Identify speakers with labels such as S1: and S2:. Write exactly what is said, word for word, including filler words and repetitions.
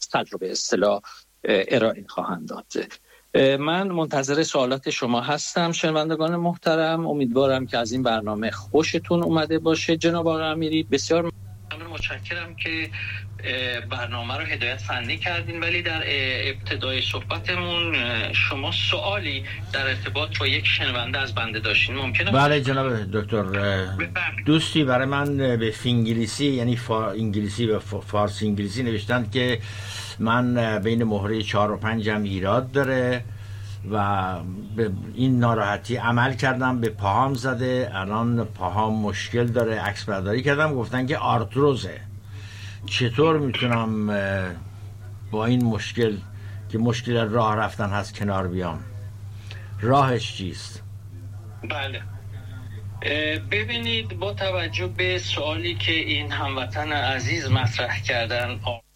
S1: از تجربه اصطلاح ارائه خواهند داد. من منتظر سوالات شما هستم شنوندگان محترم. امیدوارم که از این برنامه خوشتون اومده باشه. جناب آقای امیری بسیار متشکرم که برنامه رو هدایت فنی کردین، ولی در ابتدای صحبتمون شما سوالی در ارتباط با یک شنونده از بنده داشتین، ممکنه؟
S2: بله جناب دکتر، دوستی برای من به فینگلیسی یعنی فا انگلیسی و فارسی انگلیسی نوشتن که من بین مهره چهار و پنجم ایراد داره و به این ناراحتی عمل کردم، به پاهام زده، الان پاهام مشکل داره، عکس برداری کردم، گفتن که آرتروزه. چطور میتونم با این مشکل که مشکل راه رفتن هست کنار بیام؟ راهش چیست؟
S1: بله، ببینید با توجه به سوالی که این هموطن عزیز مطرح کردن،